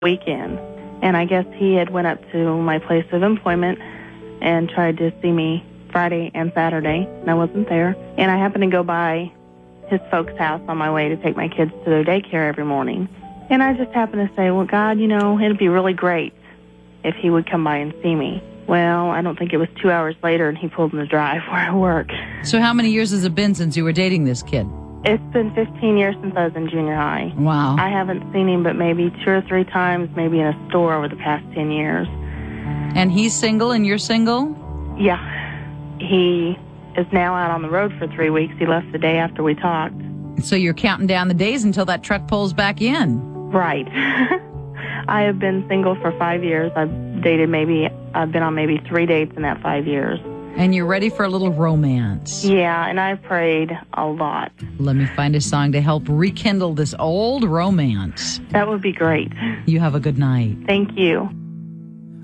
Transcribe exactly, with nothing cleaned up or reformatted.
weekend. And I guess he had went up to my place of employment and tried to see me Friday and Saturday, and I wasn't there. And I happened to go by his folks' house on my way to take my kids to their daycare every morning. And I just happened to say, well, God, you know, it'd be really great if he would come by and see me. Well, I don't think it was two hours later, and he pulled in the drive where I work. So how many years has it been since you were dating this kid? It's been fifteen years since I was in junior high. Wow. I haven't seen him but maybe two or three times, maybe in a store over the past ten years. And he's single and you're single? Yeah. He is now out on the road for three weeks. He left the day after we talked. So you're counting down the days until that truck pulls back in. Right. I have been single for five years. I've dated maybe, I've been on maybe three dates in that five years. And you're ready for a little romance. Yeah, and I've prayed a lot. Let me find a song to help rekindle this old romance. That would be great. You have a good night. Thank you.